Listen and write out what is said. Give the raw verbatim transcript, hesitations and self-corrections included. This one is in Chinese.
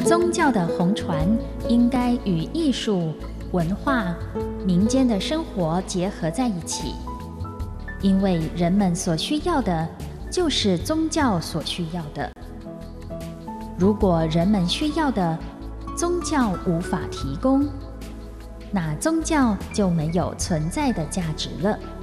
宗教的红传应该与艺术、文化、民间的生活结合在一起，因为人们所需要的就是宗教所需要的。如果人们需要的宗教无法提供，那宗教就没有存在的价值了。